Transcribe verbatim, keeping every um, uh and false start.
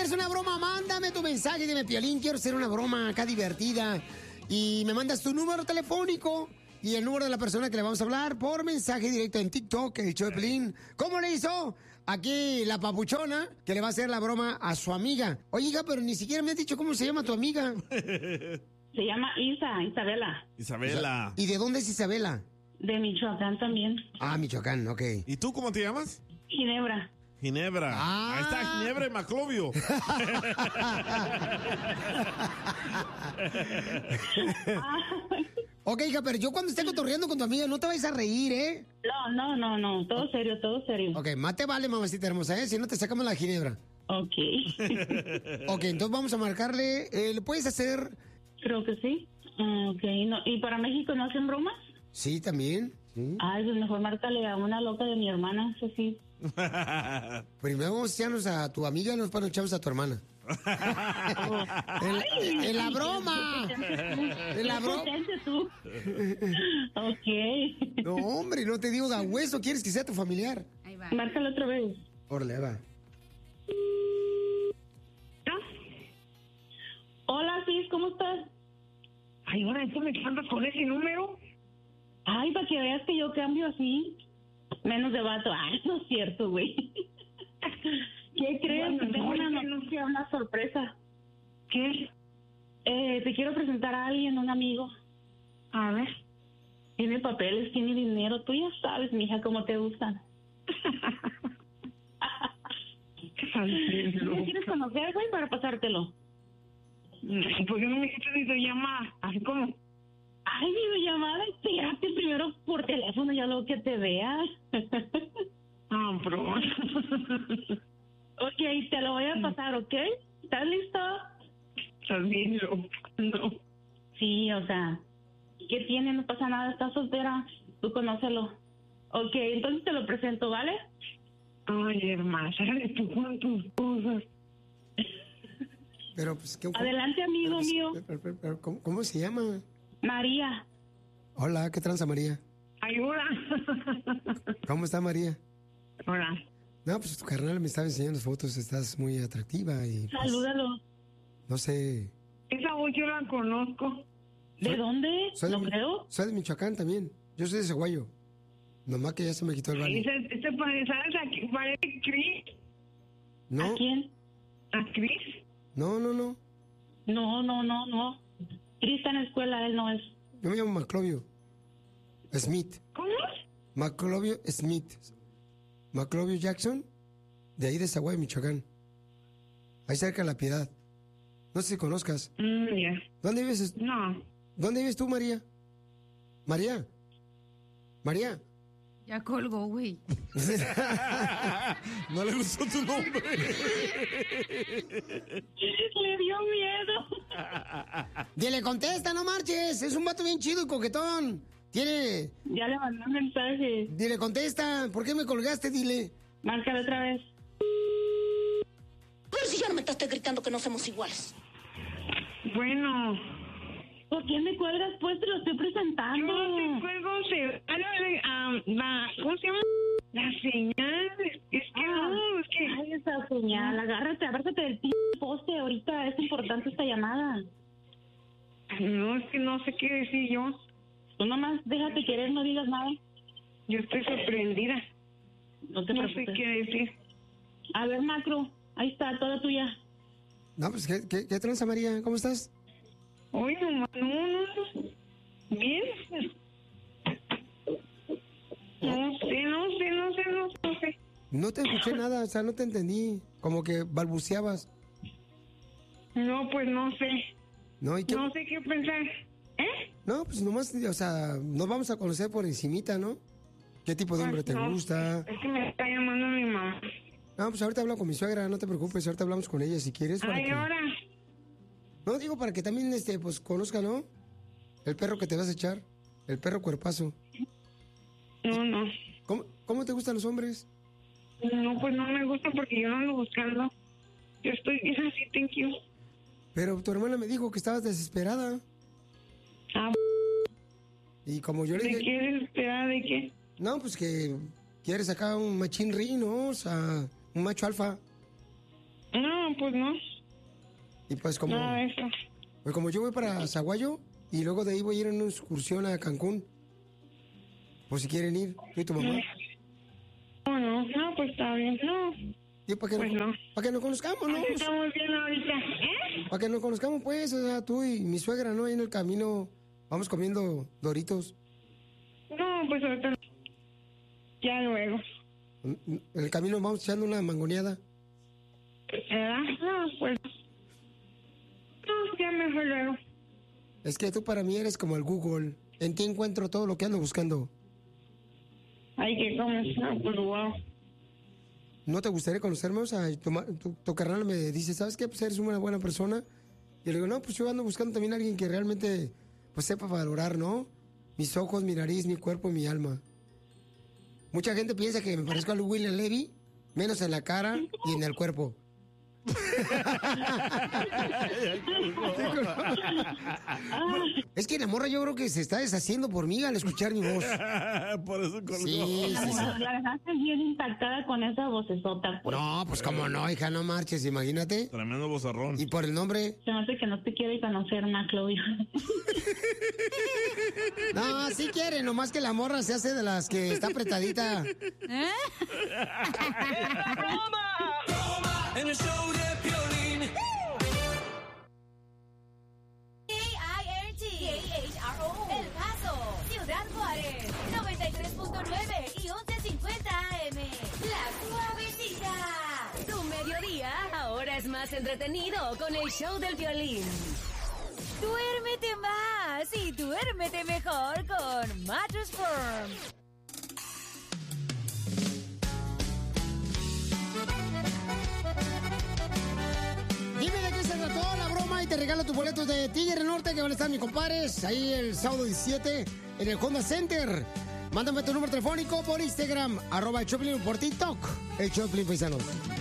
quieres una broma, mándame tu mensaje. Dime, Piolín, quiero hacer una broma acá divertida. Y me mandas tu número telefónico y el número de la persona que le vamos a hablar por mensaje directo en TikTok, el show de Piolín. ¿Cómo le hizo aquí la papuchona que le va a hacer la broma a su amiga? Oye, hija, pero ni siquiera me has dicho cómo se llama tu amiga. Se llama Isa, Isabela. Isabela. ¿Y de dónde es Isabela? De Michoacán también. Ah, Michoacán, ok. ¿Y tú cómo te llamas? Ginebra. Ginebra. Ah. Ahí está Ginebra y Maclovio. Ok, hija, pero yo cuando esté cotorreando con tu amiga, no te vayas a reír, ¿eh? No, no, no, no. Todo serio, todo serio. Ok, más te vale, mamacita hermosa, ¿eh? Si no, te sacamos la Ginebra. Ok. Ok, entonces vamos a marcarle. Eh, ¿Le puedes hacer? Creo que sí. Ok. No, ¿y para México no hacen bromas? Sí, también. Sí. Ay, pues mejor márcale a una loca de mi hermana, eso sí. Primero vamos a echarnos a tu amiga y después nos echamos a tu hermana. en, en la broma. En la broma. tú. Ok. No, hombre, no te digo da hueso. ¿Quieres que sea tu familiar? Ahí va. Márcalo otra vez. Órale, va. Hola, Cis, ¿cómo estás? Ay, ahora tú me mandas con ese número. Ay, para que veas que yo cambio así. Menos de vato. Ay, no es cierto, güey. ¿Qué crees? Bueno, Tengo una no, noticia, una sorpresa. ¿Qué? Eh, te quiero presentar a alguien, un amigo. A ver. Tiene papeles, tiene dinero. Tú ya sabes, mija, cómo te gustan. ¿Me quieres conocer, güey, para pasártelo? ¿Por qué no me hiciste videollamada? Así como... Ay, videollamada, espérate primero por teléfono, ya luego que te veas. Ah, bro. Ok, te lo voy a pasar, ¿ok? ¿Estás listo? Estás bien loco. No. Sí, o sea, ¿qué tiene? No pasa nada, estás soltera, tú conócelo. Ok, entonces te lo presento, ¿vale? Ay, hermana, sale tú con tus cosas. Pero, pues, ¿qué, Adelante, amigo pero, mío. Pero, pero, pero, ¿cómo, ¿Cómo se llama? María. Hola, ¿qué tranza, María? Ayuda. ¿Cómo está, María? Hola. No, pues tu carnal me estaba enseñando fotos, estás muy atractiva y... Pues, salúdalo. No sé... Esa voz yo la conozco. ¿De soy, dónde? Soy ¿No de, creo? Soy de Michoacán también. Yo soy de Ceguayo. Nomás que ya se me quitó el vale. Ese, ese parece, ¿sabes a quién parece Chris? ¿No? ¿A quién? ¿A Chris? No, no, no. No, no, no, no. Chris está en la escuela, él no es. Yo me llamo Maclovio Smith. ¿Cómo? Maclovio Smith. Maclovio Jackson, de ahí de Zaguay, Michoacán. Ahí cerca de La Piedad. No sé si conozcas. Mm, ya. Yeah. ¿Dónde vives? No. ¿Dónde vives tú, María? María. María. Ya colgó, güey. No le gustó tu nombre. Le dio miedo. Dile, contesta, no marches. Es un vato bien chido y coquetón. Tiene... Ya le mandé un mensaje. Dile, contesta. ¿Por qué me colgaste? Dile. Márcale otra vez. Pero si ya no me estás gritando que no somos iguales. Bueno. ¿Por qué me cuelgas? Pues te lo estoy presentando. Yo no te cuelgo, se... Ah, la... ¿Cómo se llama? La señal. Es que ah, no, es que... Ay, esa señal. Agárrate, agárrate del p*** poste. Ahorita es importante esta llamada. No, es que no sé qué decir yo. Tú nomás déjate querer, no digas nada. Yo estoy sorprendida. No te No preocupes. sé qué decir. A ver, Macro, ahí está, toda tuya. No, pues, ¿qué, qué, qué tranza, María? ¿Cómo estás? Oye, mamá, no, no. Bien. No sé, no sé, no sé, no sé, no sé. No te escuché nada, o sea, no te entendí. Como que balbuceabas. No, pues no sé. No, ¿y qué? No sé qué pensar. ¿Eh? No, pues nomás, o sea, nos vamos a conocer por encimita, ¿no? ¿Qué tipo de hombre Pues te no, gusta? Es que me está llamando mi mamá. No, pues ahorita hablo con mi suegra, no te preocupes, ahorita hablamos con ella si quieres. para Ay, que- ahora. No, digo para que también, este, pues, conozca, ¿no? El perro que te vas a echar, el perro cuerpazo. No, no. ¿Cómo, cómo te gustan los hombres? No, pues no me gusta porque yo no ando buscando. Yo estoy bien así, thank you. Pero tu hermana me dijo que estabas desesperada. Ah, Y como yo le ¿de dije... qué desesperada? ¿De qué? No, pues que quieres acá un machín ri, ¿no? O sea, un macho alfa. No, pues no. Y pues como... Nada de eso. Pues como yo voy para Zaguayo y luego de ahí voy a ir en una excursión a Cancún. Por si quieren ir, tú y tu mamá. No, no, no, pues está bien, no. Y para que, Pues no, no. para que nos conozcamos, ¿no? Así estamos bien ahorita, ¿eh? Para que nos conozcamos, pues, o sea, tú y mi suegra, ¿no? Ahí en el camino vamos comiendo Doritos. No, pues ahorita no. Ya luego. En el camino vamos echando una mangoneada. ¿Verdad? No, pues... No, ya mejor luego. Es que tú para mí eres como el Google. En ti encuentro todo lo que ando buscando. Ay, que como... No, pues wow. ¿No te gustaría conocerme? O sea, tu, ma- tu, tu carnal me dice, ¿sabes qué? Pues eres una buena persona. Y le digo, no, pues yo ando buscando también a alguien que realmente, pues sepa valorar, ¿no? Mis ojos, mi nariz, mi cuerpo y mi alma. Mucha gente piensa que me parezco a William Levy, menos en la cara y en el cuerpo. Es que la morra yo creo que se está deshaciendo por mí al escuchar mi voz. Por eso colgó. Sí, sí, sí. La dejaste bien impactada con esa vocesota, pues. No, pues cómo no, hija, no marches, imagínate. Tremendo bozarrón. Y por el nombre. Se me hace que no te quiere conocer más, Chloe. No, sí quiere, nomás que la morra se hace de las que está apretadita. ¿Eh? En el show de Piolín. K I R T K H R O El Paso, Ciudad Juárez, noventa y tres punto nueve y once cincuenta A M. La Suavecita. Tu mediodía ahora es más entretenido con el show del violín. Duérmete más y duérmete mejor con Mattress Firm. Dime de qué se trató la broma y te regalo tus boletos de Tigre Norte que van a estar mis compadres ahí el sábado diecisiete en el Honda Center. Mándame tu número telefónico por Instagram, arroba el Choplin, por TikTok, el Choplin Paisanos.